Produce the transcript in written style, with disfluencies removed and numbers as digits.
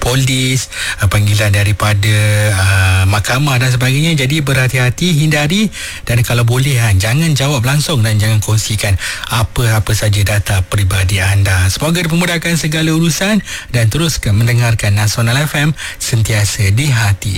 polis, panggilan daripada mahkamah dan sebagainya. Jadi berhati-hati, hindari, dan kalau boleh jangan jawab langsung dan jangan kongsikan apa-apa saja data peribadi anda. Semoga dipermudahkan segala urusan dan teruskan mendengarkan Nasional FM, sentiasa di hati.